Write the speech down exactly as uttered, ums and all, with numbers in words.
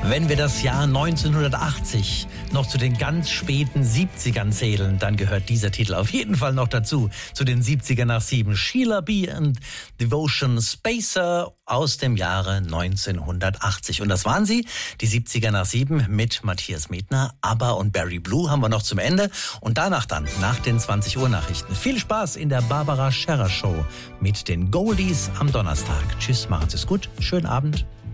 Wenn wir das Jahr neunzehnhundertachtzig noch zu den ganz späten siebzigern zählen, dann gehört dieser Titel auf jeden Fall noch dazu. Zu den siebziger nach sieben. Sheila B. and Devotion Spacer aus dem Jahre neunzehnhundertachtzig. Und das waren sie, die siebziger nach sieben mit Matthias Medtner, ABBA und Barry Blue haben wir noch zum Ende. Und danach dann, nach den zwanzig Uhr Nachrichten. Viel Spaß in der Barbara Scherrer Show mit den Goldies am Donnerstag. Tschüss, machen Sie es gut, schönen Abend.